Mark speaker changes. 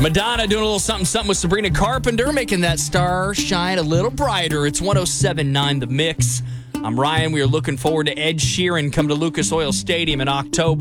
Speaker 1: Madonna doing a little something with Sabrina Carpenter, making that star shine a little brighter. It's 107.9 The Mix. I'm Ryan. We are looking forward to Ed Sheeran come to Lucas Oil Stadium in October.